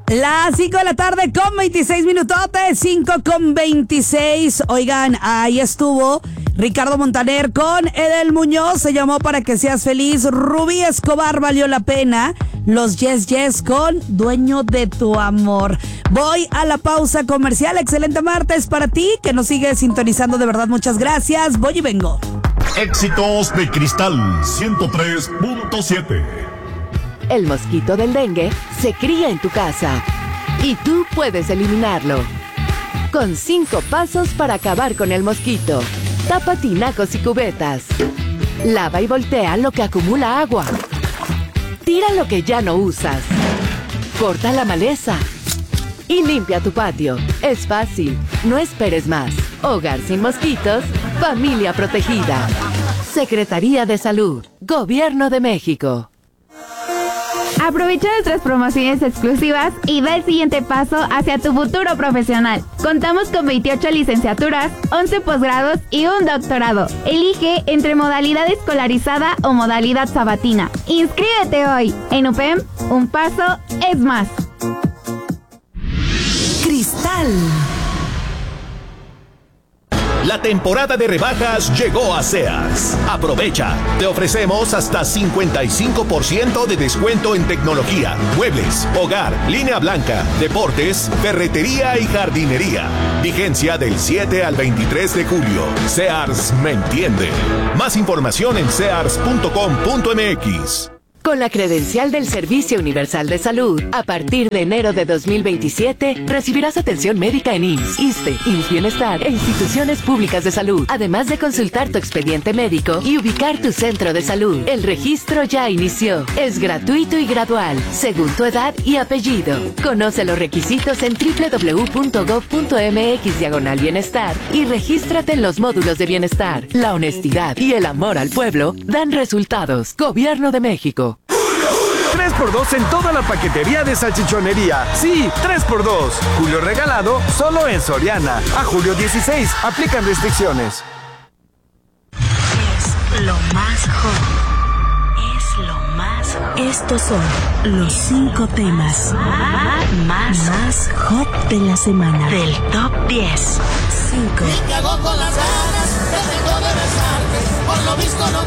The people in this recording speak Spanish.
Las 5 de la tarde con 26 minutotes, 5:26. Oigan, ahí estuvo Ricardo Montaner con Edel Muñoz. Se llamó Para que seas feliz. Rubí Escobar, Valió la pena. Los Yes Yes con Dueño de tu amor. Voy a la pausa comercial. Excelente martes para ti que nos sigue sintonizando. De verdad, muchas gracias. Voy y vengo. Éxitos de Cristal 103.7. El mosquito del dengue se cría en tu casa y tú puedes eliminarlo. Con 5 pasos para acabar con el mosquito. Tapa tinacos y cubetas. Lava y voltea lo que acumula agua. Tira lo que ya no usas. Corta la maleza. Y limpia tu patio. Es fácil. No esperes más. Hogar sin mosquitos. Familia protegida. Secretaría de Salud. Gobierno de México. Aprovecha nuestras promociones exclusivas y da el siguiente paso hacia tu futuro profesional. Contamos con 28 licenciaturas, 11 posgrados y un doctorado. Elige entre modalidad escolarizada o modalidad sabatina. ¡Inscríbete hoy! En UPEM, un paso es más. Cristal. La temporada de rebajas llegó a Sears. Aprovecha. Te ofrecemos hasta 55% de descuento en tecnología, muebles, hogar, línea blanca, deportes, ferretería y jardinería. Vigencia del 7 al 23 de julio. Sears me entiende. Más información en sears.com.mx. Con la credencial del Servicio Universal de Salud, a partir de enero de 2027, recibirás atención médica en IMSS, ISSSTE, IMSS Bienestar e instituciones públicas de salud, además de consultar tu expediente médico y ubicar tu centro de salud. El registro ya inició. Es gratuito y gradual, según tu edad y apellido. Conoce los requisitos en www.gov.mx/bienestar y regístrate en los módulos de bienestar. La honestidad y el amor al pueblo dan resultados. Gobierno de México. 3x2 en toda la paquetería de salchichonería. Sí, 3x2. Julio regalado solo en Soriana. A julio 16. Aplican restricciones. Es lo más hot. Es lo más hot. Estos son los 5 temas más hot de la semana. Del top 10. 5. Y cago con las ganas que tengo de besarte. Por lo visto no